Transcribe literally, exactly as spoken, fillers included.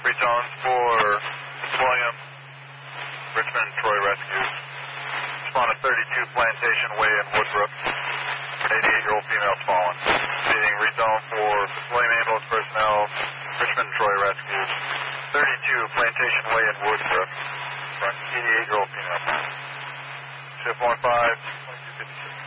Retones for William, Richmond, Troy rescues. Spawn at thirty-two Plantation Way in Woodbrook. An eighty-eight-year-old female fallen. Receiving retone for William ambulance personnel, Richmond, Troy rescues. thirty-two Plantation Way in Woodbrook. For an eighty-eight-year-old female fallen. Ship one five, twenty-two fifty-six.